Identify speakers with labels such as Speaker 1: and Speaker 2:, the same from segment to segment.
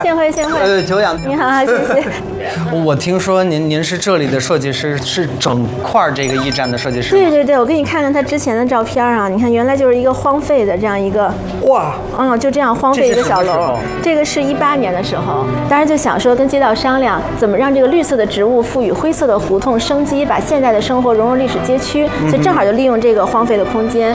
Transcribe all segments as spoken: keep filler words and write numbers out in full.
Speaker 1: 幸会幸会。
Speaker 2: 呃，久仰。
Speaker 1: 你好，谢谢。
Speaker 2: 我听说您您是这里的设计师，是整块这个驿站的设计师。
Speaker 1: 对对对，我给你看看他之前的照片啊，你看原来就是一个荒废的这样一个，
Speaker 2: 哇，
Speaker 1: 嗯，就这样荒废一个小楼。这个是一八年的时候，当时就想说跟街道商量，怎么让这个绿色的植物赋予灰色的胡同生机，把现代的生活融入历史街区，所以正好就利用这个荒废的空间。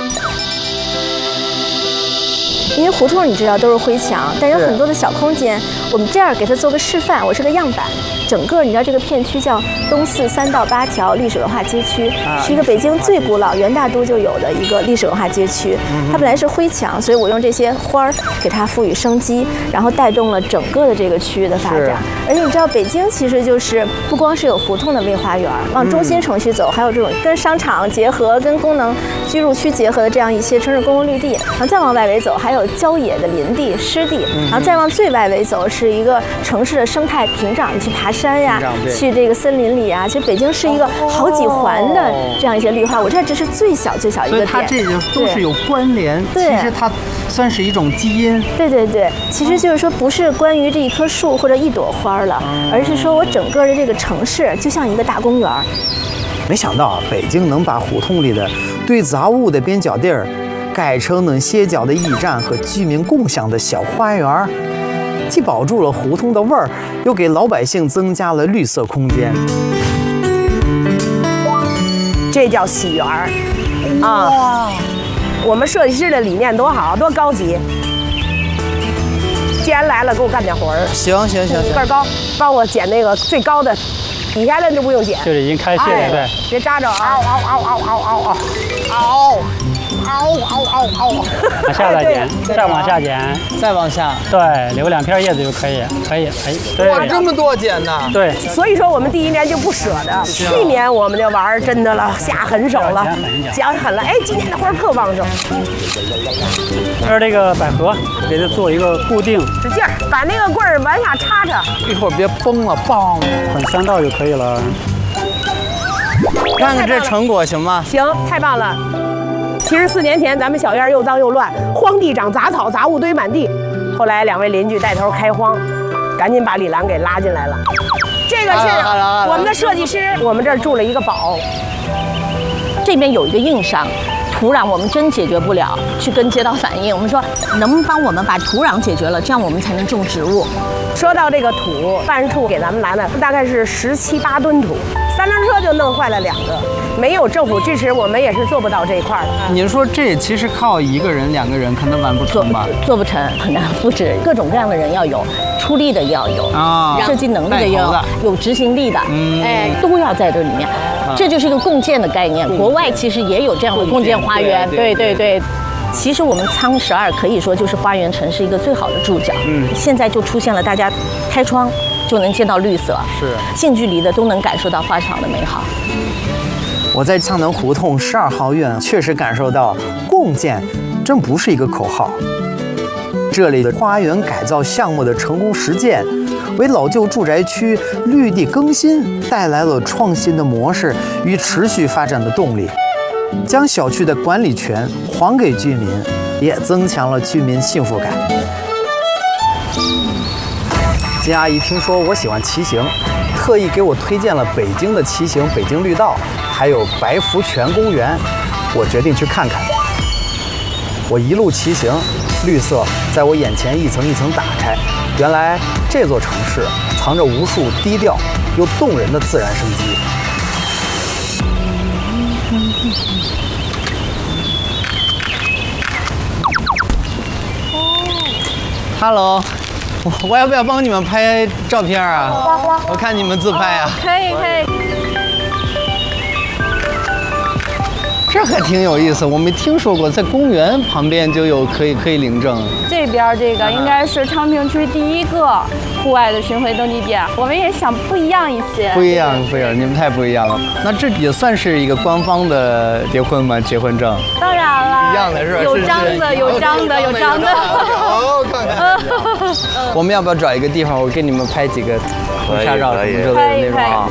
Speaker 1: 因为胡同你知道都是灰墙，但有很多的小空间，我们这样给它做个示范，我是个样板。整个你知道这个片区叫东四三道八条历史文化街区，是一个北京最古老元大都就有的一个历史文化街区。它本来是灰墙，所以我用这些花儿给它赋予生机，然后带动了整个的这个区域的发展。而且你知道北京其实就是不光是有胡同的卫花园，往中心城区走，还有这种跟商场结合、跟功能居住区结合的这样一些城市公共绿地，然后再往外围走，还有郊野的林地、湿地，然后再往最外围走是一个城市的生态屏障，你去爬山呀，去这个森林里啊。其实北京是一个好几环的这样一些绿化，我这只是最小最小一个点。
Speaker 2: 所以它这个都是有关联，其实它算是一种基因。对
Speaker 1: 对对，其实就是说不是关于这一棵树或者一朵花了，而是说我整个的这个城市就像一个大公园。
Speaker 3: 没想到啊，北京能把胡同里的堆杂物的边角地儿改成能歇脚的驿站和居民共享的小花园，既保住了胡同的味儿，又给老百姓增加了绿色空间。
Speaker 4: 这叫喜园儿啊！我们设计师的理念多好，多高级。既然来了，给我干点活儿。
Speaker 2: 行行行行，
Speaker 4: 个儿高，帮我捡那个最高的，底下的就不用捡。
Speaker 5: 就是已经开卸了，对。
Speaker 4: 别扎着，嗷嗷嗷嗷嗷嗷嗷。嗷嗷嗷嗷嗷！
Speaker 5: 往下再剪，再往下剪，
Speaker 2: 再往下，
Speaker 5: 对，留两片叶子就可以，可以，可以。对，
Speaker 2: 哇，这么多剪呢？
Speaker 5: 对。
Speaker 4: 所以说我们第一年就不舍得，去年我们就玩真的了，下狠手了，下狠了。哎，今年的花特旺盛。
Speaker 5: 这是这个百合，给它做一个固定，
Speaker 4: 使劲儿把那个棍儿往下插插，
Speaker 2: 一会儿别崩了，梆，
Speaker 5: 捆三道就可以了。
Speaker 2: 看看这成果行吗？
Speaker 4: 行，太棒了。其实四年前咱们小院又脏又乱，荒地长杂草，杂物堆满地。后来两位邻居带头开荒，赶紧把李兰给拉进来了。这个是我们的设计师，我们这儿住了一个宝。
Speaker 6: 这边有一个硬伤，土壤我们真解决不了，去跟街道反映，我们说能不能帮我们把土壤解决了，这样我们才能种植物。
Speaker 4: 说到这个土，办事处给咱们来了大概是十七八吨土，三轮车就弄坏了两个。没有政府支持，我们也是做不到这一块的。
Speaker 2: 您说这其实靠一个人、两个人可能完不成吧？
Speaker 6: 做不成，很难复制。各种各样的人要有，出力的要有啊，设计能力的要有，有执行力的，嗯，哎，都要在这里面。这就是一个共建的概念。国外其实也有这样的共建花园，对对对。其实我们仓十二可以说就是花园城市一个最好的注脚。嗯，现在就出现了，大家开窗就能见到绿色，
Speaker 2: 是
Speaker 6: 近距离的都能感受到花场的美好。
Speaker 3: 我在창녕胡同十二号院确实感受到，共建真不是一个口号。这里的花园改造项目的成功实践，为老旧住宅区绿地更新带来了创新的模式与持续发展的动力。将小区的管理权还给居民，也增强了居民幸福感。金阿姨听说我喜欢骑行，特意给我推荐了北京的骑行北京绿道，还有白福泉公园，我决定去看看。我一路骑行，绿色在我眼前一层一层打开，原来这座城市藏着无数低调又动人的自然生机。
Speaker 2: Hello， 我我要不要帮你们拍照片啊？我看你们自拍啊。
Speaker 1: 可以可以。
Speaker 2: 这还挺有意思，我没听说过，在公园旁边就有可以可以领证。
Speaker 1: 这边这个应该是昌平区第一个户外的巡回登记点，我们也想不一样一些。
Speaker 2: 不一样，不一样，你们太不一样了。那这也算是一个官方的结婚吗？结婚证？
Speaker 1: 当然了，
Speaker 2: 一样的是吧？
Speaker 1: 有章的，有章的，有章的。
Speaker 2: 哦，看看。我们要不要找一个地方，我给你们拍几个婚纱照什么之类的那种啊？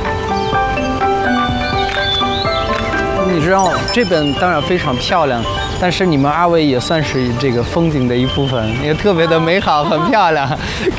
Speaker 2: 你知道这边当然非常漂亮， 但是你们二位也算是这个风景的一部分，也特别的美好，很漂亮。